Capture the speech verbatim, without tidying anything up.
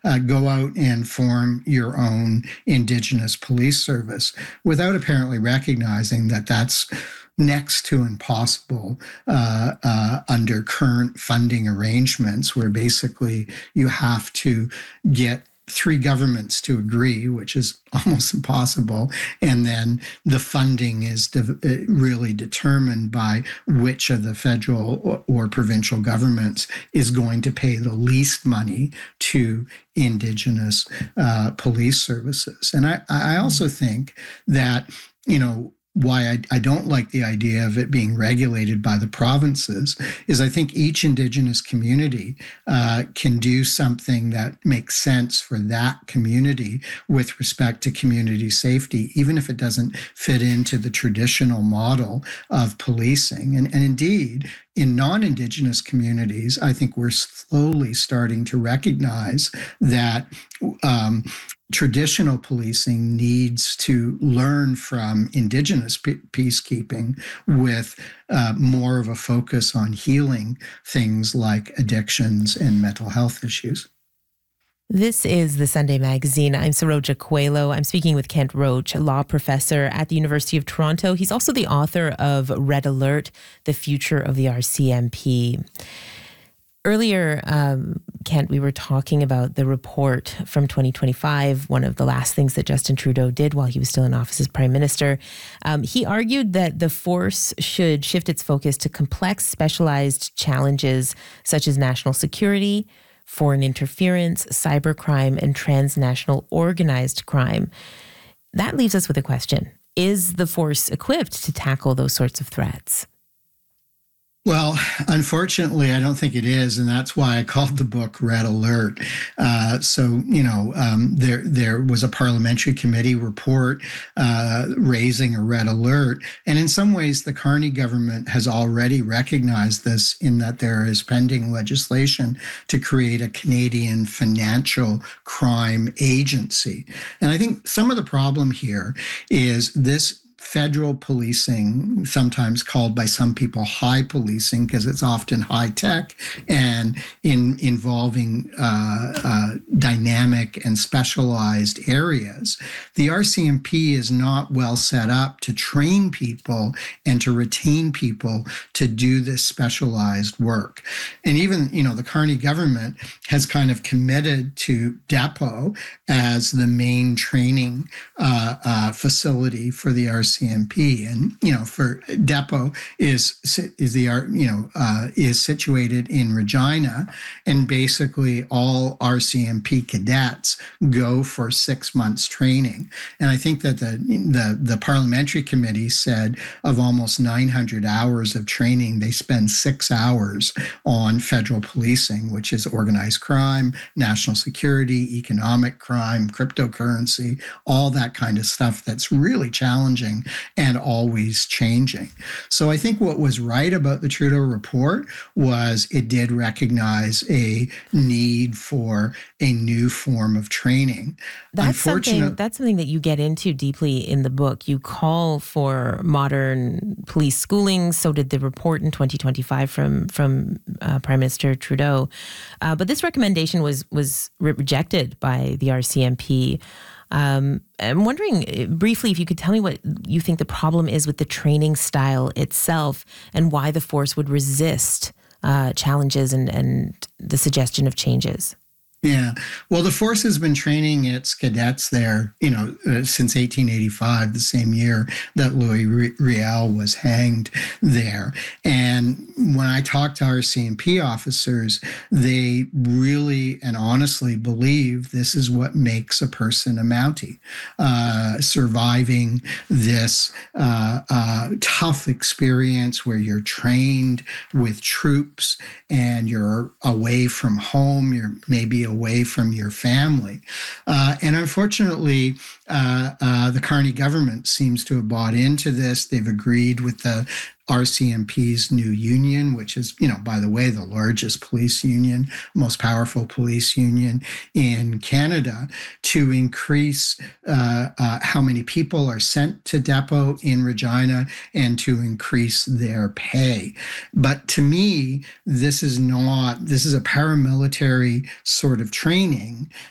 uh, go out and form your own Indigenous police service, without apparently recognizing that that's next to impossible uh, uh, under current funding arrangements, where basically you have to get three governments to agree, which is almost impossible. And then the funding is de- really determined by which of the federal or, or provincial governments is going to pay the least money to Indigenous uh, police services. And I, I also think that, you know, why I, I don't like the idea of it being regulated by the provinces is I think each Indigenous community uh, can do something that makes sense for that community with respect to community safety, even if it doesn't fit into the traditional model of policing. And, and indeed, in non-Indigenous communities, I think we're slowly starting to recognize that um, traditional policing needs to learn from Indigenous pe- peacekeeping with uh, more of a focus on healing things like addictions and mental health issues. This is The Sunday Magazine. I'm Saroja Coelho. I'm speaking with Kent Roach, a law professor at the University of Toronto. He's also the author of Red Alert, The Future of the R C M P. Earlier, um, Kent, we were talking about the report from twenty twenty-five, one of the last things that Justin Trudeau did while he was still in office as Prime Minister. Um, he argued that the force should shift its focus to complex, specialized challenges such as national security, foreign interference, cybercrime, and transnational organized crime. That leaves us with a question. Is the force equipped to tackle those sorts of threats? Well, unfortunately, I don't think it is, and that's why I called the book Red Alert. Uh, so, you know, um, there there was a parliamentary committee report uh, raising a red alert, and in some ways, the Carney government has already recognized this in that there is pending legislation to create a Canadian financial crime agency. And I think some of the problem here is this federal policing, sometimes called by some people high policing because it's often high tech and in involving uh, uh, dynamic and specialized areas. The R C M P is not well set up to train people and to retain people to do this specialized work. And even, you know, the Carney government has kind of committed to DEPO as the main training uh, uh, facility for the R C M P. And, you know, for DEPO is, is the, you know, uh, is situated in Regina, and basically all R C M P cadets go for six months training. And I think that the, the, the parliamentary committee said of almost nine hundred hours of training, they spend six hours on federal policing, which is organized crime, national security, economic crime, cryptocurrency, all that kind of stuff that's really challenging and always changing. So I think what was right about the Trudeau report was it did recognize a need for a new form of training. That's something, that's something that you get into deeply in the book. You call for modern police schooling. So did the report in twenty twenty-five from from uh, Prime Minister Trudeau. Uh, but this recommendation was was rejected by the R C M P. Um, I'm wondering briefly if you could tell me what you think the problem is with the training style itself and why the force would resist uh, challenges and, and the suggestion of changes. Yeah. Well, the force has been training its cadets there, you know, uh, since eighteen eighty-five, the same year that Louis Riel was hanged there. And when I talk to R C M P officers, they really and honestly believe this is what makes a person a Mountie, uh, surviving this uh, uh, tough experience where you're trained with troops and you're away from home, you're maybe away from your family. Uh, and unfortunately, uh, uh, the Carney government seems to have bought into this. They've agreed with the R C M P's new union, which is, you know, by the way, the largest police union, most powerful police union in Canada, to increase uh, uh, how many people are sent to DEPO in Regina and to increase their pay. But to me, this is not, this is a paramilitary sort of training